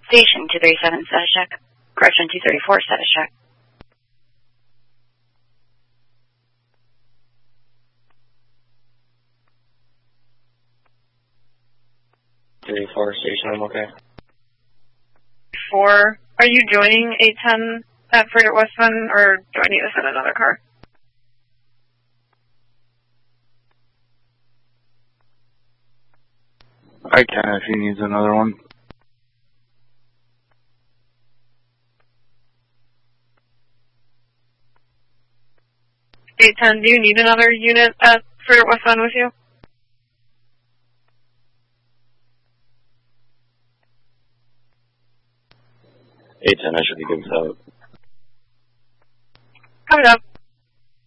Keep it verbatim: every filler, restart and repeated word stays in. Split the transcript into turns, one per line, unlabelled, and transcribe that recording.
Station two thirty-seven, status check. Correction, two thirty-four, status check.
thirty-four, station, I'm okay.
Four. Are you joining eight ten at Frigate Westman, or do I need to send another car?
I can if he needs another one.
eight ten, do you need another unit at Frigate Westman with you?
eight ten, I should be good without.
Coming up.